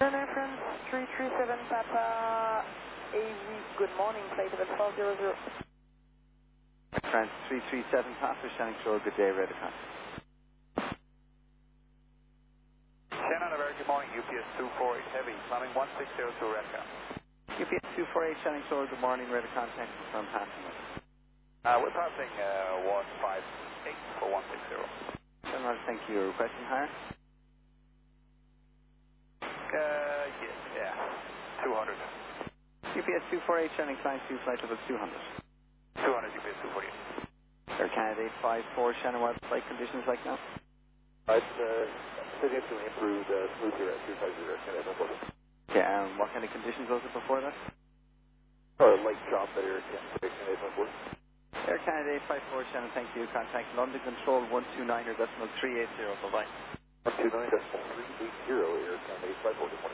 Turner France 337 Papa AV, good morning, flight level 400. France 337 Papa, Shannon Shore, good day, Redicon. Shannon, a very good morning, UPS 248 Heavy, climbing 1602 Redicon. UPS 248 Shannon Shore, good morning, Redicon, thank you for passing us. We're passing 158 for 160. Shannon, thank you. Your requesting higher? Yeah, 200. UPS 248 Shannon, climb 2, flight level 200. 200 UPS 248. Air Canada 854 Shannon, what flight conditions like now? It's significantly improved smooth here at 250 Canada, no problem. Okay, what kind of conditions was it before that? Light drop at Air Canada 854. Air Canada 854 Shannon, thank you. Contact London Control 129 or decimal 380, bye-bye. 129.380 Air Canada 854, good morning.